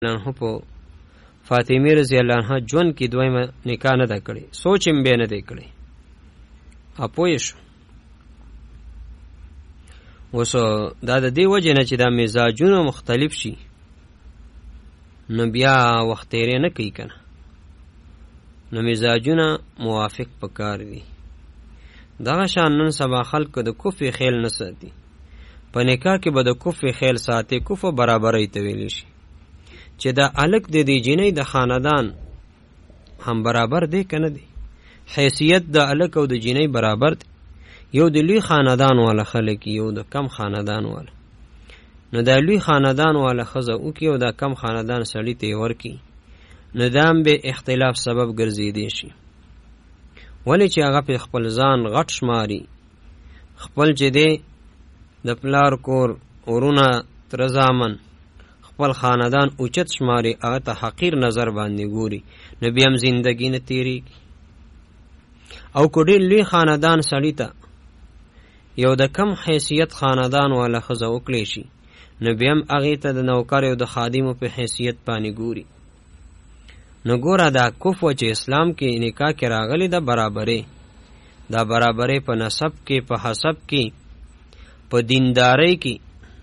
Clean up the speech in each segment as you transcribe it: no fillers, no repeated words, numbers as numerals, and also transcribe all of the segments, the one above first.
عنه په فاطمه رضی الله عنها ژوند کې دویمه نکاح نه ده کړې، سوچ هم به نه دی کړی. اپوی شو اوس دا د دې وجه نه چې دا مزاجونه مختلف شي نو بیا وخت تیرې نه کوي کنه، نو مزاجونه موافق پکار دي. دغه شان نن سبا خلق د کفر خیل نه ساتي، په نکاح کې به د کفر خیل ساتي. کفر برابرۍ ته ویلی شي چې دا الک د دې جنۍ د خاندان هم برابر دی کنه دی، حیثیت د الک او د جنۍ برابر دی. یو د لوی خاندان والا خلک، یو د کم خاندان والا. نو دا لوی خاندان والا خزه او کې او دا کم خاندان سړی ته ورکی، نو دام به اختلاف سبب ګرځیدي شي. ولی چې هغه په خپل ځان غټ شماري، خپل چې دی د پلار کور ورونه تر زامن خپل خاندان اوچت شماري، هغه ته حقیر نظر باندې ګوري، نو بیا هم زندگی نه تیریږي. او که ډېر لوی خاندان سړي ته یو د کم حیثیت خاندان والا ښځه وکړی شي، نو بیا هم هغې ته د نوکر او د خادمو په حیثیت باندې ګوري. نو ګوره دا کفو چې اسلام کې نکاح کې راغلی دا برابرۍ، دا برابرۍ په نسب کې، په حسب کې، په دیندارۍ کې،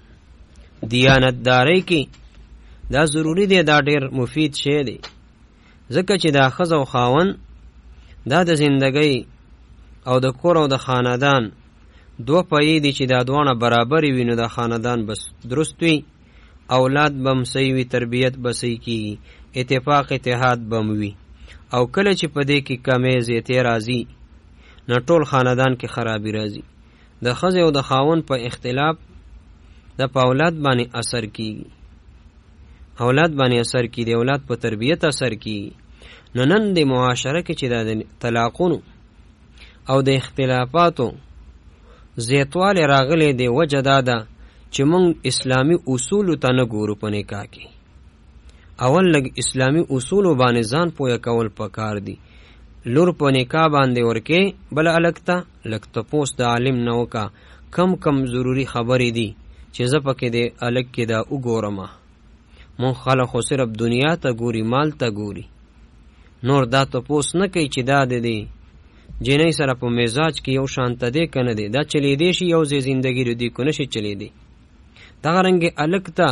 دیانتدارۍ کې دا ضروری دی. دا ډیر مفید شی دی، ځکه چې دا ښځه او خاوند دا د زندګۍ او د کور او د خاندان دوه پایې دي چې دا دواړه برابرې وي، نو دا خاندان بس درست وي، اولاد به هم صحیح وي، تربیت به صحیح کېږي، اتفاق اتحاد به هم وي. او کله چې په دې کې کمی زیاتې راځي نو ټول خاندان کې خرابي راځي. د ښځې او د خاوند په اختلاف دا په اولاد باندې اثر کیږي، اولاد باندې اثر کیږي، اولاد په تربیت اثر کیږي. نو نن د معاشره کې چې د طلاقونو او د اختلافاتو زیاتوالی راغلی دی، وجه دا ده چې موږ اسلامي اصولو ته نه ګورو په نکاح کې. اول لږ اسلامي اصولو باندې ځان پوهه کول پکار دي. لور په نکاح باندې ورکې، بل الګ ته لږ تپوس د عالم نه وکړه کم کم ضروري خبرې دي چې زه پکې د الګ کې دا وګورم. مونږ خلک خو صرف دنیا ته ګوري، مال ته ګوري، نور دا تپوس نه کوي چې دا د دې جنۍ سره په مزاج کې یو شانته دی که نه دی، دا چلیدی شي یو ځای زندګي ردي کو نشي چلیدی. دغه رنګې الګ ته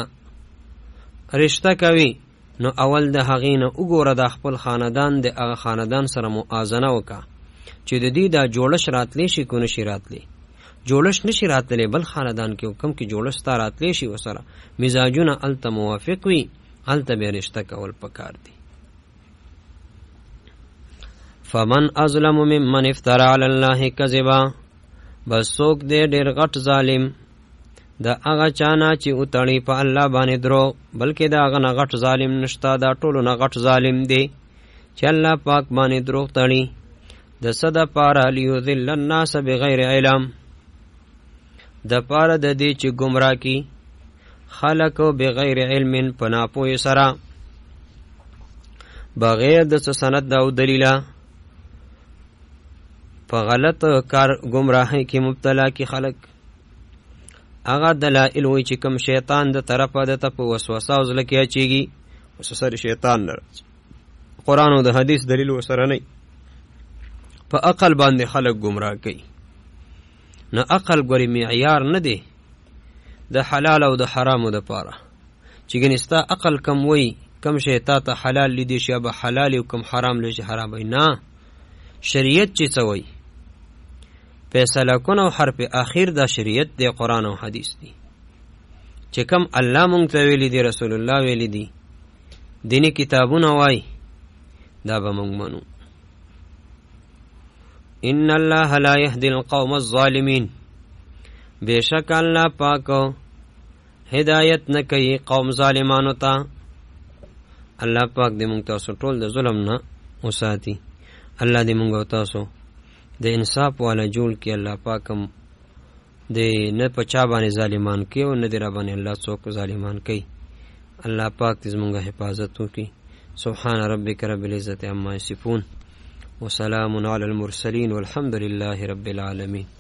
رشته کوي، نو اول د هغې نه وګوره د خپل خاندان د هغه خاندان سره موازنه وکړه چې د دې دا جوړش راتلی شي کو نشي راتلی. جوړش نشي راتلی بل خاندان کې کم کې جوړش تا راتلی شي، وسره مزاجونه هلته موافق وي، هلته بیا رشته کول پکار دي. فمن اظلم ممن افترى علی الله کذبا، بس څوک دی ډېر غټ ظالم د هغه چانه چې وتړي په الله باندې دروغ، بلکې د هغه نه غټ ظالم نشته، دا ټولو نه غټ ظالم دی چې الله پاک باندې دروغ تړي. د څه دپاره؟ لیضل الناس بغیر علم، دپاره د دې چې ګمراه کي خلک بغیر علم، په ناپوهۍ سره، بغیر د څه سند او دلیله، په غلط کار ګمراهۍ کې مبتلا کی خلک. هغه دلائل وی چې کوم شیطان د طرفه د ته په وسوسه او زړه کې اچېږي، وسوسه شیطان نه راځي، قرآن او د حدیث دلیل ورسره نه، په عقل باندې خلک ګمراه کوي. نه عقل ګورې معیار نه دی د حلال او د حرامو دپاره، چې ګنې ستا عقل کم وی کم شی تا ته حلال لیدی شي به حلال او کم حرام لیدی حرام وي. نه، شریعت چې څه وایي فیصله کن او حرف اخیر دا شریعت دی، قرآن او حدیث دی. چې کم الله مونږ ته ویلی دی، رسول الله ویلی دی، دینی کتابونه وای، دا به مونږ منو. ان الله لا يهدي القوم الظالمین، بشک الله پاک هدایت نه کوي قوم ظالمانو ته. الله پاک دې مونږ تاسو ټول د ظلم نه وساتي. الله دې مونږ او تاسو د انصاف والا جوړ کې. الله پاکم د نه په چا باندې ظالمان کې او نه دې را باندې الله څوک ظالمان کوي. الله پاک دې زموږ حفاظت وکړي. سبحان ربک رب العزة عما یصفون وسلام علی المرسلین والحمد لله رب العالمین.